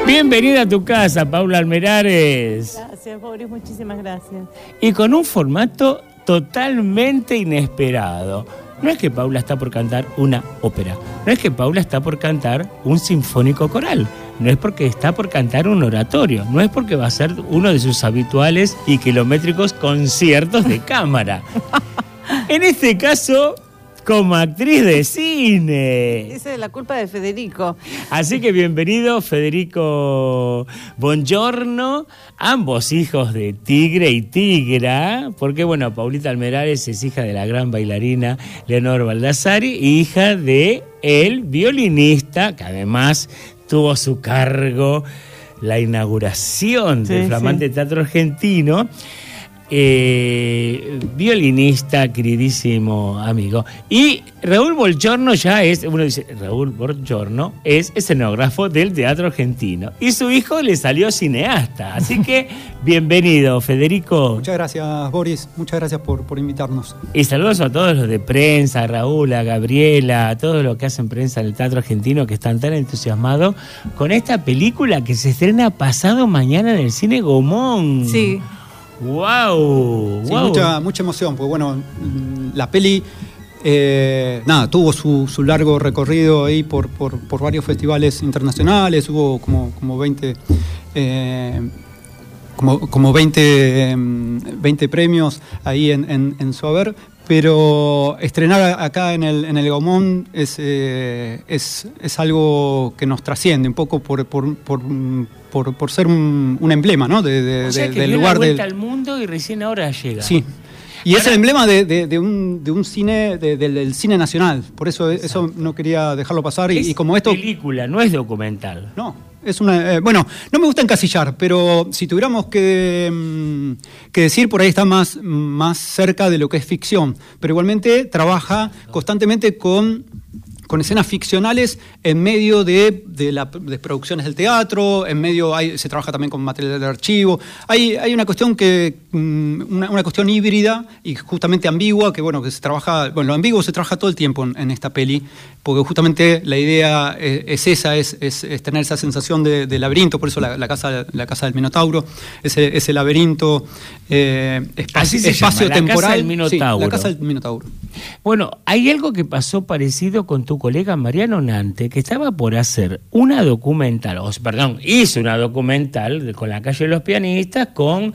Bienvenida a tu casa, Paula Almerares. Gracias, Boris, muchísimas gracias. Y con un formato totalmente inesperado. No es que Paula está por cantar una ópera, no es que Paula está por cantar un sinfónico coral, no es porque está por cantar un oratorio, no es porque va a ser uno de sus habituales y kilométricos conciertos de cámara. En este caso, como actriz de cine. Esa es la culpa de Federico. Así que bienvenido, Federico Bongiorno, ambos hijos de Tigre y Tigra, porque bueno, Paulita Almerares es hija de la gran bailarina Leonor Baldassari, hija de el violinista, que además tuvo a su cargo la inauguración del flamante Teatro Argentino. Violinista, queridísimo amigo. Y Raúl Bongiorno Raúl Bongiorno es escenógrafo del Teatro Argentino. Y su hijo le salió cineasta. Así que, bienvenido, Federico. Muchas gracias, Boris. Muchas gracias por invitarnos. Y saludos a todos los de prensa, a Raúl, a Gabriela, a todos los que hacen prensa en el Teatro Argentino, que están tan entusiasmados con esta película que se estrena pasado mañana en el Cine Gaumont. Sí. ¡Wow! Sí, wow. Mucha emoción, porque bueno, la peli tuvo su largo recorrido ahí por varios festivales internacionales, hubo como 20 20 premios ahí en su haber, pero estrenar acá en el Gaumont es algo que nos trasciende un poco por ser un emblema, ¿no? O sea, que del dio lugar la vuelta al mundo y recién ahora llega. Sí. Y es el emblema de un cine, del cine nacional. Por eso no quería dejarlo pasar. Y como esto. Es película, no es documental. No, es una. Bueno, no me gusta encasillar, pero si tuviéramos que decir, por ahí está más cerca de lo que es ficción. Pero igualmente trabaja constantemente con escenas ficcionales en medio de producciones del teatro, en medio se trabaja también con material de archivo. Hay una cuestión una cuestión híbrida y justamente ambigua, que se trabaja, lo ambiguo se trabaja todo el tiempo en esta peli, porque justamente la idea es tener esa sensación de laberinto, por eso la casa del Minotauro, ese laberinto espacio-temporal. La casa del Minotauro. Sí, la casa del Minotauro. Bueno, hay algo que pasó parecido con tu colega Mariano Nante, que estaba por hacer una documental, hizo una documental con La calle de los pianistas, con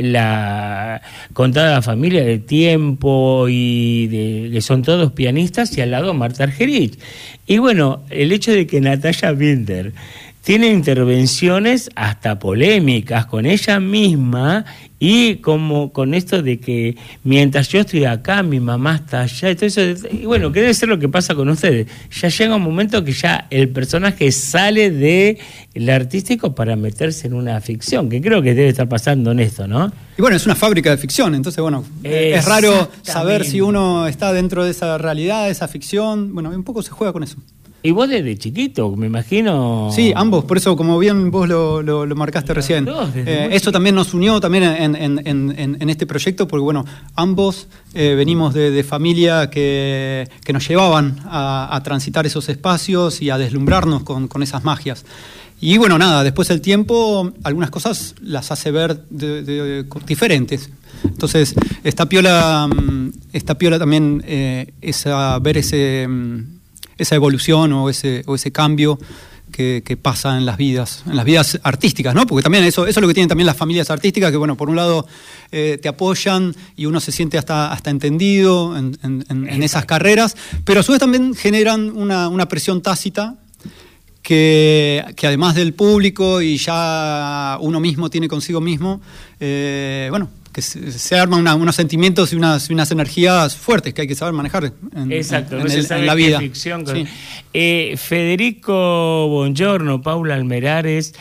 toda la familia de Tiempo y que son todos pianistas, y al lado Marta Argerich. Y bueno, el hecho de que Natalia Binder tiene intervenciones hasta polémicas con ella misma, y como con esto de que mientras yo estoy acá, mi mamá está allá, y todo eso, y bueno, que debe ser lo que pasa con ustedes. Ya llega un momento que ya el personaje sale del artístico para meterse en una ficción, que creo que debe estar pasando en esto, ¿no? Y bueno, es una fábrica de ficción, entonces es raro saber si uno está dentro de esa realidad, de esa ficción. Bueno, un poco se juega con eso. Y vos desde chiquito, me imagino. Sí, ambos, por eso, como bien vos lo marcaste recién. Esto también nos unió también en este proyecto, porque ambos venimos de familia que nos llevaban a transitar esos espacios y a deslumbrarnos con esas magias. Y después el tiempo, algunas cosas las hace ver diferentes. Entonces, está piola también ver esa evolución o ese cambio que pasa en las vidas artísticas, ¿no? Porque también eso es lo que tienen también las familias artísticas, que por un lado te apoyan y uno se siente hasta entendido en esas carreras, pero a su vez también generan una presión tácita que además del público y ya uno mismo tiene consigo mismo, que se arman unos sentimientos y unas energías fuertes que hay que saber manejar en la vida. Ficción. Sí. Federico Bongiorno, Paula Almerares,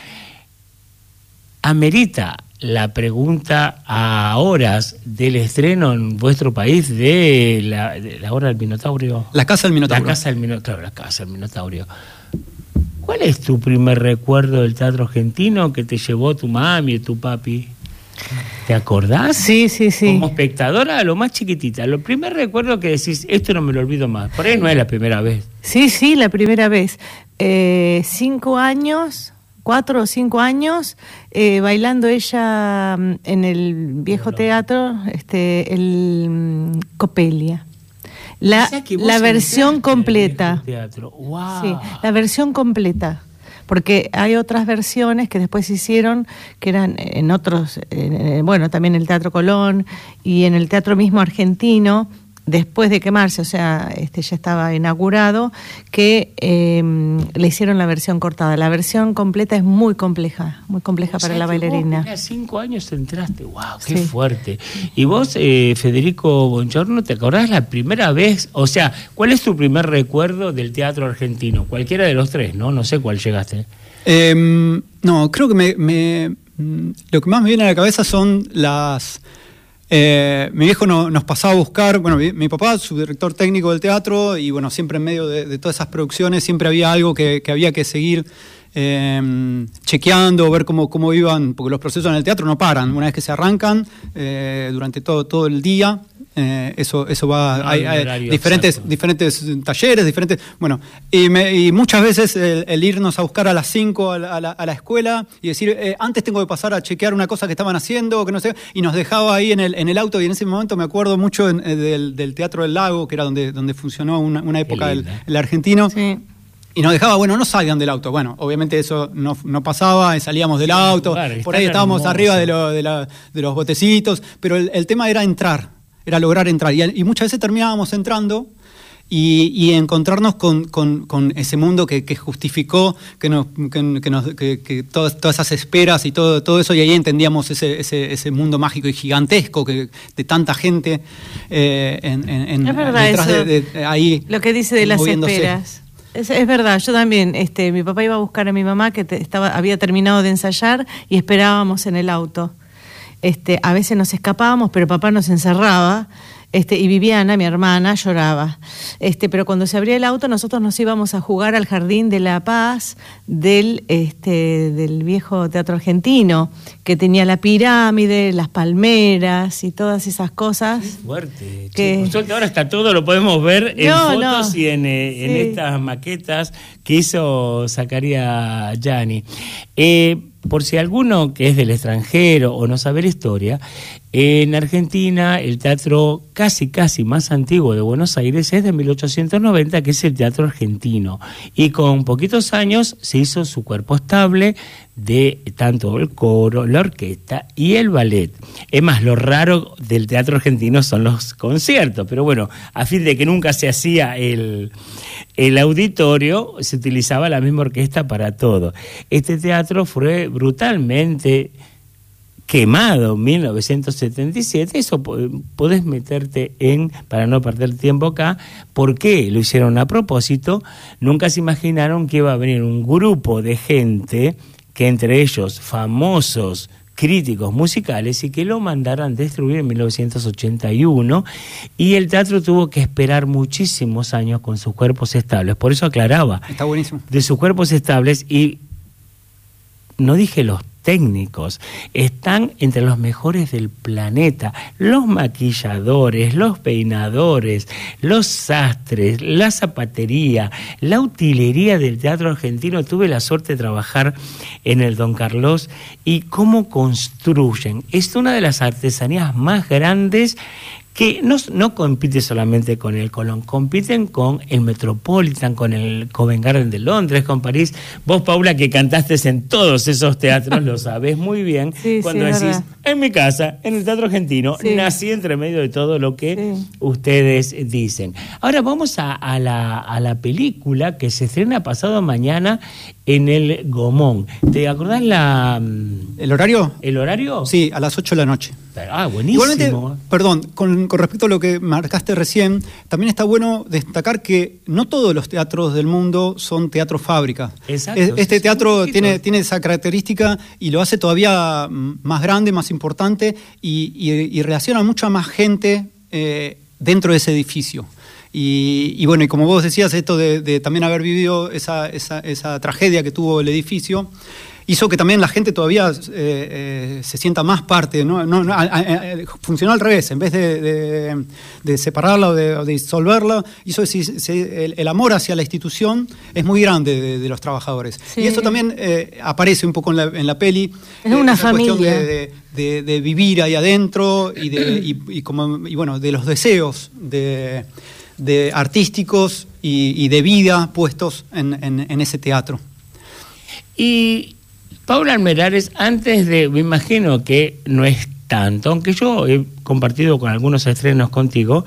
amerita la pregunta a horas del estreno en vuestro país de la hora del Minotaurio. La casa del Minotaurio. La casa del Minotaurio. ¿Cuál es tu primer recuerdo del teatro argentino que te llevó tu mami o tu papi? ¿Te acordás? Sí. Como espectadora, lo más chiquitita, lo primer recuerdo que decís, esto no me lo olvido más. Por ahí no es la primera vez. Sí, la primera vez. 5 años, 4 o 5 años, bailando ella en el viejo teatro, el Coppelia. La versión completa. Wow. Sí, la versión completa. Porque hay otras versiones que después se hicieron, que eran en otros, bueno, también en el Teatro Colón y en el teatro mismo argentino, después de quemarse, o sea, ya estaba inaugurado, que le hicieron la versión cortada. La versión completa es muy compleja para la bailarina. Vos, 5 años entraste, wow, qué fuerte. Y vos, Federico Bongiorno, ¿te acordás la primera vez? O sea, ¿cuál es tu primer recuerdo del teatro argentino? Cualquiera de los 3, ¿no? No sé cuál llegaste. No, creo que lo que más me viene a la cabeza son las... mi viejo nos pasaba a buscar, bueno, mi papá, su director técnico del teatro, y bueno, siempre en medio de todas esas producciones siempre había algo que había que seguir chequeando, ver cómo iban, porque los procesos en el teatro no paran, una vez que se arrancan, durante todo el día, eso va, hay diferentes talleres, diferentes, bueno, y muchas veces el irnos a buscar a las 5 a la escuela y decir, antes tengo que pasar a chequear una cosa que estaban haciendo, que no sé, y nos dejaba ahí en el auto, y en ese momento me acuerdo mucho del Teatro del Lago, que era donde funcionó una época el argentino. Sí. Y nos dejaba, bueno, no salgan del auto. Bueno, obviamente eso no pasaba, salíamos del auto, por ahí estábamos arriba de los botecitos, pero el tema era entrar, era lograr entrar. Y muchas veces terminábamos entrando y encontrarnos con ese mundo que justificó que todas esas esperas y todo eso, y ahí entendíamos ese mundo mágico y gigantesco de tanta gente es verdad detrás eso, de ahí. Lo que dice de las esperas. Es verdad, yo también, mi papá iba a buscar a mi mamá que había terminado de ensayar y esperábamos en el auto. A veces nos escapábamos, pero papá nos encerraba. Y Viviana, mi hermana, lloraba. Pero cuando se abría el auto, nosotros nos íbamos a jugar al Jardín de la Paz del viejo teatro argentino, que tenía la pirámide, las palmeras y todas esas cosas. Qué fuerte. Por suerte ahora está todo, lo podemos ver en fotos y en estas maquetas que hizo Zacarías Gianni. Por si alguno que es del extranjero o no sabe la historia, en Argentina el teatro casi más antiguo de Buenos Aires es de 1890, que es el Teatro Argentino, y con poquitos años se hizo su cuerpo estable de tanto el coro, la orquesta y el ballet. Es más, lo raro del teatro argentino son los conciertos, pero bueno, a fin de que nunca se hacía el auditorio, se utilizaba la misma orquesta para todo. Este teatro fue brutalmente quemado en 1977, eso podés meterte para no perder tiempo acá, ¿por qué lo hicieron a propósito? Nunca se imaginaron que iba a venir un grupo de gente, que entre ellos famosos críticos musicales, y que lo mandaran destruir en 1981, y el teatro tuvo que esperar muchísimos años con sus cuerpos estables. Por eso aclaraba, está buenísimo, de sus cuerpos estables, y no dije los técnicos, están entre los mejores del planeta, los maquilladores, los peinadores, los sastres, la zapatería, la utilería del teatro argentino. Tuve la suerte de trabajar en el Don Carlos, y cómo construyen, es una de las artesanías más grandes, que no compite solamente con el Colón, compiten con el Metropolitan, con el Covent Garden de Londres, con París. Vos, Paula, que cantaste en todos esos teatros, lo sabés muy bien, cuando decís, verdad, en mi casa, en el Teatro Argentino, nací entre medio de todo lo que ustedes dicen. Ahora vamos a la película que se estrena pasado mañana en el Gomón. ¿Te acordás el horario? ¿El horario? Sí, a las 8 de la noche. Ah, buenísimo. Igualmente, perdón, con respecto a lo que marcaste recién, también está bueno destacar que no todos los teatros del mundo son teatro fábrica. Exacto. Este teatro tiene esa característica y lo hace todavía más grande, más importante, y relaciona a mucha más gente dentro de ese edificio. Y bueno, y como vos decías, esto de también haber vivido esa tragedia que tuvo el edificio, hizo que también la gente todavía se sienta más parte, ¿no? Funcionó al revés, en vez de separarla o de disolverla, hizo el amor hacia la institución es muy grande de los trabajadores. Sí. Y eso también aparece un poco en la peli. Es una familia. Cuestión de vivir ahí adentro y bueno, de los deseos de artísticos y de vida puestos en ese teatro. Y Paula Almerares, me imagino que no es tanto, aunque yo he compartido con algunos estrenos contigo,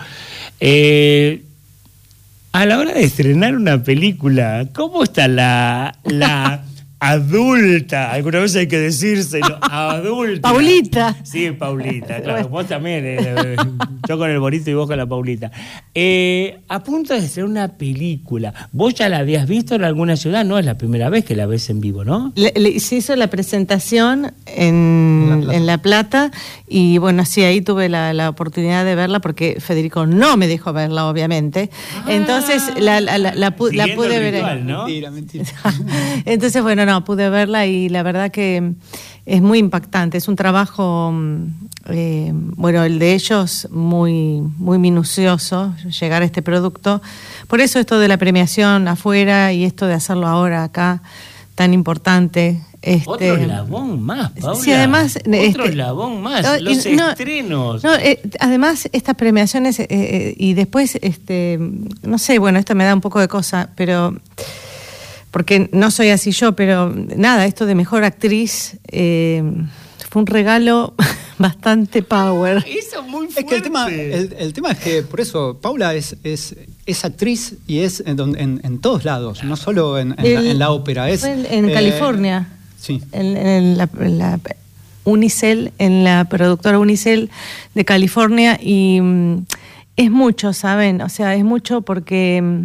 a la hora de estrenar una película, ¿cómo está la adulta? Alguna vez hay que decírselo, adulta. Paulita. Sí, Paulita, claro, vos también, yo con el Borito y vos con la Paulita. A punto de hacer una película, ¿vos ya la habías visto en alguna ciudad? No es la primera vez que la ves en vivo, ¿no? Se hizo la presentación en La Plata y bueno, sí, ahí tuve la oportunidad de verla porque Federico no me dejó verla, obviamente. Entonces la pude ver. Ritual, ¿no? Mentira. Entonces, bueno, no, pude verla y la verdad que es muy impactante. Es un trabajo, bueno, el de ellos muy, muy minucioso, llegar a este producto. Por eso esto de la premiación afuera y esto de hacerlo ahora acá, tan importante. Otro eslabón más, Paula. Sí, además, otro eslabón más, los estrenos. Además, estas premiaciones y después, no sé, bueno, esto me da un poco de cosa, pero... porque no soy así yo, pero nada, esto de mejor actriz fue un regalo bastante power. Eso es muy fuerte. Es que el tema es que, por eso, Paula es actriz y es en todos lados, no solo en la ópera. En California, sí. en la Unicel, en la productora Unicel de California, y es mucho, ¿saben? O sea, es mucho porque...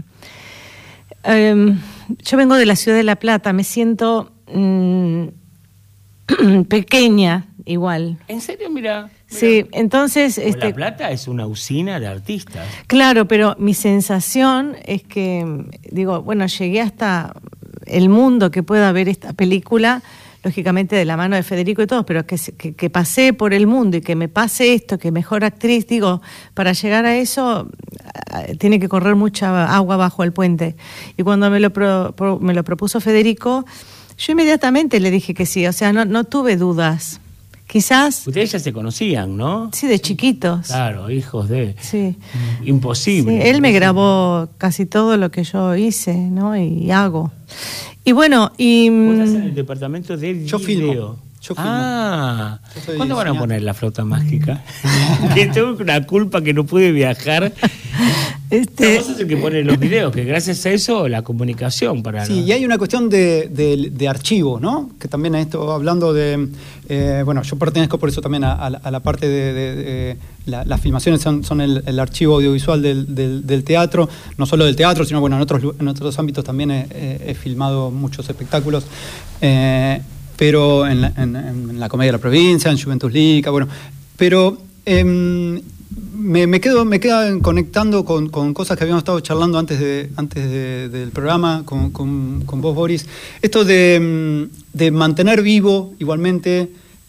yo vengo de la ciudad de La Plata, me siento pequeña igual. ¿En serio? Mira. Sí, entonces... La Plata es una usina de artistas. Claro, pero mi sensación es que, digo, bueno, llegué hasta el mundo que pueda ver esta película, lógicamente de la mano de Federico y todos, pero que pasé por el mundo y que me pase esto, que mejor actriz, digo, para llegar a eso tiene que correr mucha agua bajo el puente. Y cuando me lo propuso Federico, yo inmediatamente le dije que sí, o sea, no tuve dudas. Quizás... Ustedes ya se conocían, ¿no? Sí, de chiquitos. Claro, hijos de... Sí. Imposible. Sí, él me grabó casi todo lo que yo hice, ¿no? Y hago. Y bueno, y... ¿Vos estás en el departamento de video? Yo filmo. ¿Cuándo van a poner la flauta mágica? Que tengo una culpa que no pude viajar. Vos sos el que pone los videos, que gracias a eso la comunicación para... Sí, y hay una cuestión de archivo, ¿no? Que también esto, hablando de... bueno, yo pertenezco por eso también a la parte de las filmaciones son el archivo audiovisual del teatro, no solo del teatro, sino bueno, en otros ámbitos también he filmado muchos espectáculos. Pero en la Comedia de la Provincia, en Juventus Liga, bueno, pero me quedan conectando con cosas que habíamos estado charlando antes del programa con vos, Boris, esto de mantener vivo igualmente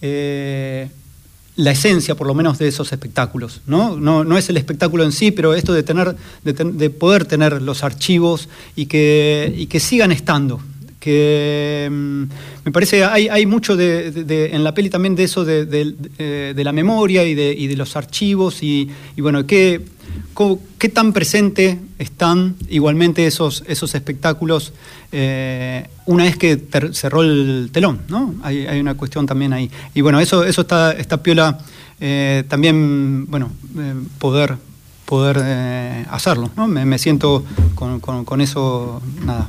la esencia, por lo menos, de esos espectáculos, ¿no? No es el espectáculo en sí, pero esto de poder tener los archivos y que sigan estando. Que me parece hay mucho en la peli también de eso de la memoria y de los archivos y bueno, qué tan presente están igualmente esos espectáculos una vez que cerró el telón, ¿no? Hay una cuestión también ahí. Y bueno, eso está piola también, bueno, poder hacerlo, ¿no? Me siento con eso, nada,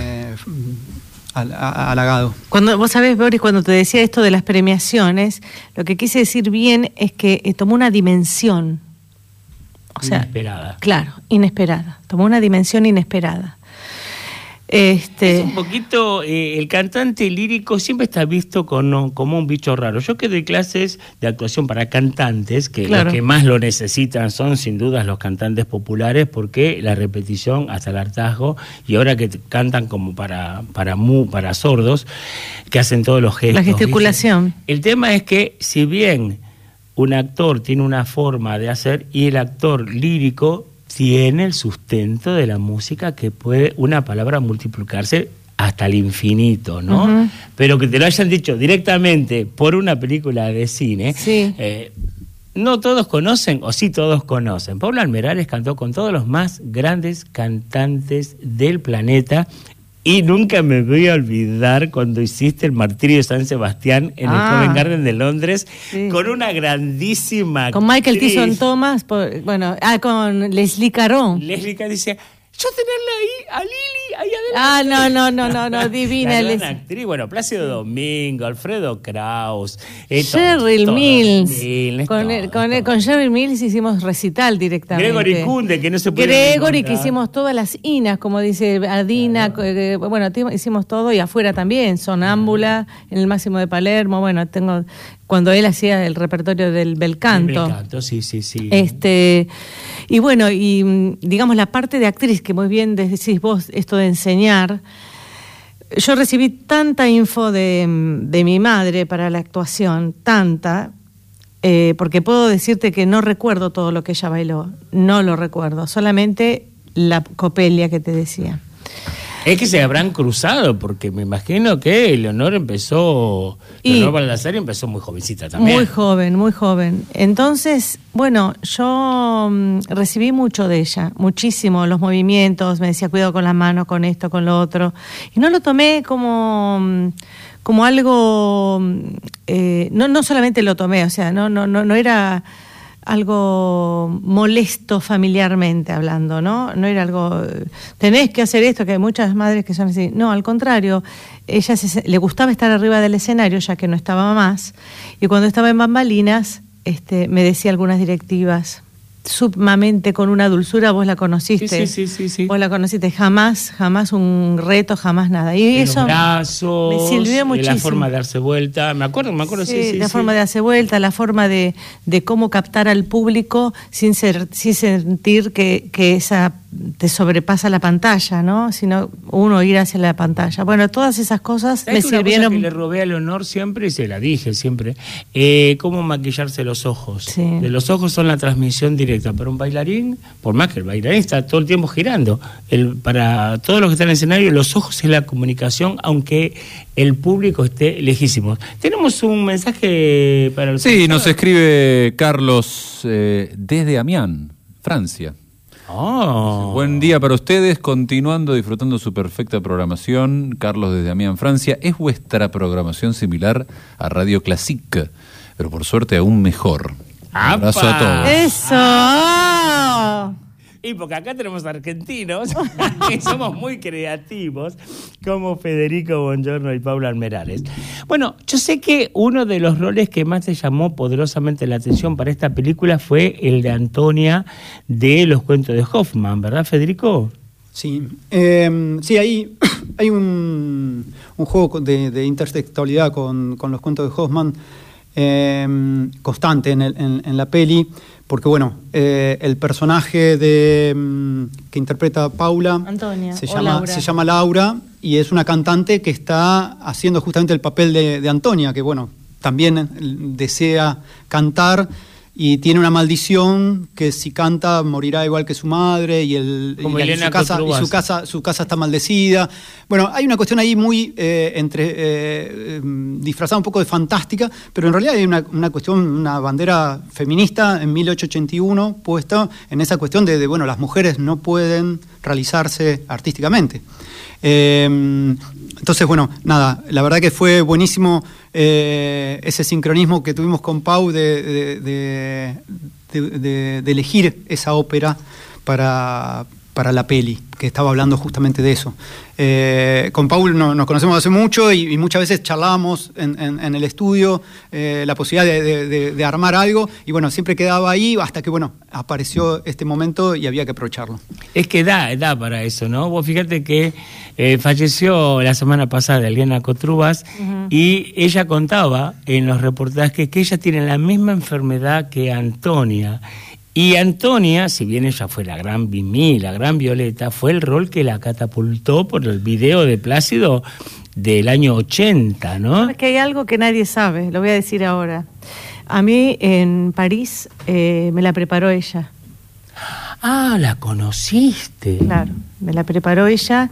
halagado. Cuando vos sabés, Boris, cuando te decía esto de las premiaciones, lo que quise decir bien es que tomó una dimensión, o sea, inesperada. Claro, inesperada. Tomó una dimensión inesperada. Es un poquito, el cantante lírico siempre está visto como un bicho raro. Yo que doy clases de actuación para cantantes, que los que más lo necesitan son sin duda los cantantes populares, porque la repetición hasta el hartazgo, y ahora que cantan como para sordos, que hacen todos los gestos. La gesticulación. ¿Viste? El tema es que si bien un actor tiene una forma de hacer, y el actor lírico tiene el sustento de la música, que puede una palabra multiplicarse hasta el infinito, ¿no? Uh-huh. Pero que te lo hayan dicho directamente por una película de cine, sí. No todos conocen, o sí todos conocen. Paula Almerares cantó con todos los más grandes cantantes del planeta. Y nunca me voy a olvidar cuando hiciste el Martirio de San Sebastián en el Covent Garden de Londres, sí. Con una grandísima con Michael Tyson Thomas, con Leslie Caron. Leslie Caron dice, yo tenerla ahí, a Lili, ahí adelante. No, divina. La gran actriz, bueno, Plácido Domingo, Alfredo Kraus, Cheryl Mills. Con Cheryl Mills hicimos recital directamente. Gregory Kunde, que no se puede Gregory, encontrar. Que hicimos todas las inas, como dice Adina, hicimos todo, y afuera también, Sonámbula, en el Máximo de Palermo, cuando él hacía el repertorio del bel canto. El bel canto, sí. Y bueno, y digamos la parte de actriz, que muy bien decís vos, esto de enseñar, yo recibí tanta info de mi madre para la actuación, porque puedo decirte que no recuerdo todo lo que ella bailó, no lo recuerdo, solamente la Coppelia que te decía. Es que se habrán cruzado, porque me imagino que Leonor Baldassari empezó muy jovencita también. Muy joven. Entonces, bueno, yo recibí mucho de ella, muchísimo, los movimientos, me decía cuidado con las manos, con esto, con lo otro. Y no lo tomé como algo, no solamente lo tomé, o sea, no era algo molesto familiarmente hablando, ¿no? No era algo, tenés que hacer esto, que hay muchas madres que son así. No, al contrario, ella le gustaba estar arriba del escenario, ya que no estaba más, y cuando estaba en bambalinas, me decía algunas directivas, sumamente con una dulzura. Vos la conociste. Sí. Vos la conociste, jamás un reto, jamás nada. Y de eso los brazos, me sirvió muchísimo. La forma de darse vuelta, me acuerdo, sí. La forma de darse vuelta, la forma de cómo captar al público sin sentir que esa te sobrepasa la pantalla, ¿no? Sino uno ir hacia la pantalla. Bueno, todas esas cosas me sirvieron. Cosa que le robé a Leonor siempre, y se la dije siempre, cómo maquillarse los ojos. Sí. De los ojos son la transmisión directa, pero un bailarín, por más que el bailarín está todo el tiempo girando, para todos los que están en el escenario, los ojos es la comunicación, aunque el público esté lejísimos. Tenemos un mensaje para el Sí, nos escribe Carlos desde Amiens, Francia. Buen día para ustedes, continuando disfrutando su perfecta programación. Carlos desde Amiens, Francia. ¿Es vuestra programación similar a Radio Classique? Pero por suerte aún mejor. Un abrazo a todos. ¡Eso! Y porque acá tenemos argentinos que somos muy creativos, como Federico Bongiorno y Paula Almerares. Bueno, yo sé que uno de los roles que más te llamó poderosamente la atención para esta película fue el de Antonia de Los Cuentos de Hoffman, ¿verdad, Federico? Sí, ahí hay un juego de intertextualidad con Los Cuentos de Hoffman constante en la peli. Porque bueno, el personaje que interpreta Paula Antonia, se llama Laura, y es una cantante que está haciendo justamente el papel de Antonia, que bueno, también desea cantar y tiene una maldición que si canta morirá igual que su madre, y su casa está maldecida. Bueno, hay una cuestión ahí muy disfrazada un poco de fantástica, pero en realidad hay una cuestión, una bandera feminista en 1881 puesta en esa cuestión de bueno, las mujeres no pueden realizarse artísticamente. Entonces, bueno, nada, la verdad que fue buenísimo ese sincronismo que tuvimos con Pau de elegir esa ópera para para la peli, que estaba hablando justamente de eso. Con Paul nos conocemos hace mucho y muchas veces charlábamos en el estudio la posibilidad de armar algo, y bueno, siempre quedaba ahí hasta que, bueno, apareció este momento y había que aprovecharlo. Es que da para eso, ¿no? Vos fíjate que falleció la semana pasada Eliana Cotrubas, y ella contaba en los reportajes que ella tiene la misma enfermedad que Antonia. Y Antonia, si bien ella fue la gran Mimi, la gran Violeta, fue el rol que la catapultó por el video de Plácido del año 80, ¿no? Es que hay algo que nadie sabe, lo voy a decir ahora. A mí en París me la preparó ella. Ah, ¿la conociste? Claro, me la preparó ella.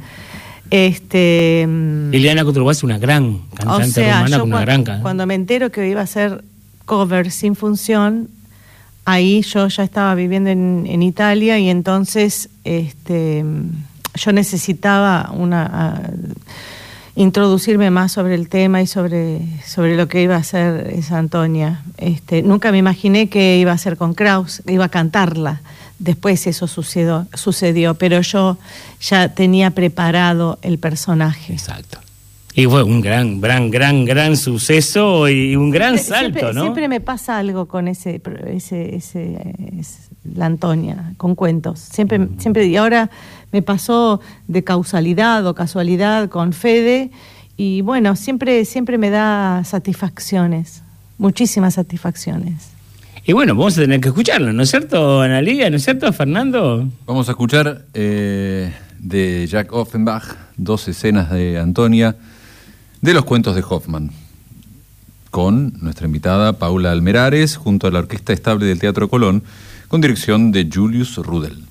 Eliana Cotrubas es una gran cantante rumana, con una gran cantante. Cuando me entero que iba a hacer cover sin función, ahí yo ya estaba viviendo en Italia, y entonces yo necesitaba introducirme más sobre el tema y sobre lo que iba a hacer esa Antonia. Nunca me imaginé que iba a ser con Kraus, iba a cantarla. Después eso sucedió, pero yo ya tenía preparado el personaje. Exacto. Y fue un gran suceso y un gran salto, ¿no? Siempre me pasa algo con la Antonia, con cuentos. Siempre, y ahora me pasó de causalidad o casualidad con Fede, y bueno, siempre me da satisfacciones, muchísimas satisfacciones. Y bueno, vamos a tener que escucharlo, ¿no es cierto, Analia? ¿No es cierto, Fernando? Vamos a escuchar de Jack Offenbach 2 escenas de Antonia, de los cuentos de Hoffmann, con nuestra invitada Paula Almerares, junto a la Orquesta Estable del Teatro Colón, con dirección de Julius Rudel.